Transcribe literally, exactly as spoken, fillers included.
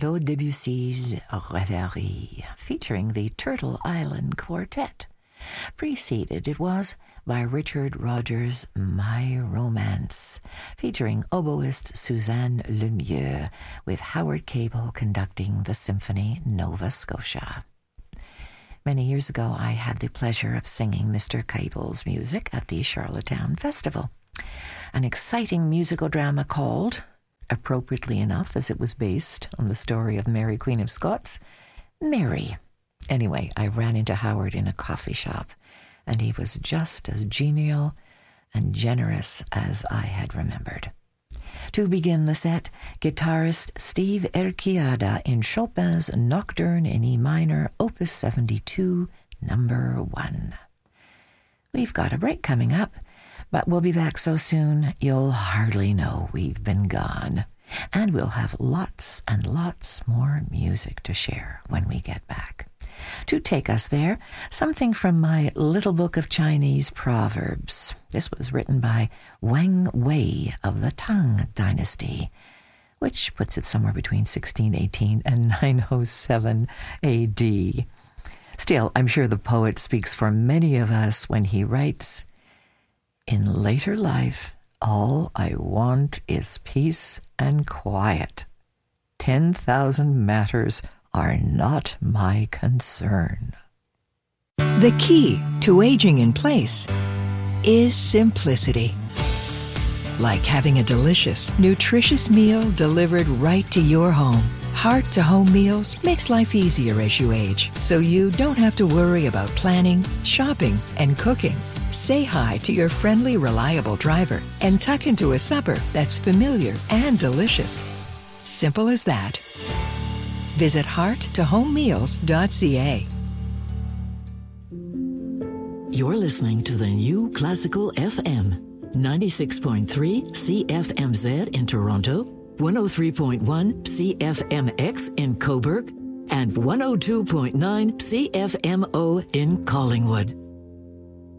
Claude Debussy's Rêverie, featuring the Turtle Island Quartet. Preceded it was by Richard Rogers' My Romance, featuring oboist Suzanne Lemieux, with Howard Cable conducting the Symphony Nova Scotia. Many years ago, I had the pleasure of singing Mister Cable's music at the Charlottetown Festival, an exciting musical drama called, appropriately enough as it was based on the story of Mary Queen of Scots, Mary. Anyway, I ran into Howard in a coffee shop, and he was just as genial and generous as I had remembered. To begin the set, guitarist Steve Erchiada in Chopin's Nocturne in E minor, Opus seventy-two, number one. We've got a break coming up, but we'll be back so soon you'll hardly know we've been gone. And we'll have lots and lots more music to share when we get back. To take us there, something from my little book of Chinese proverbs. This was written by Wang Wei of the Tang Dynasty, which puts it somewhere between sixteen eighteen and nine oh seven A D. Still, I'm sure the poet speaks for many of us when he writes, "In later life, all I want is peace and quiet. Ten thousand matters are not my concern." The key to aging in place is simplicity. Like having a delicious, nutritious meal delivered right to your home. Heart-to-home meals makes life easier as you age, so you don't have to worry about planning, shopping, and cooking. Say hi to your friendly, reliable driver and tuck into a supper that's familiar and delicious. Simple as that. Visit heart to home meals dot c a. You're listening to the New Classical F M, ninety-six point three C F M Z in Toronto, one oh three point one C F M X in Cobourg, and one oh two point nine C F M O in Collingwood.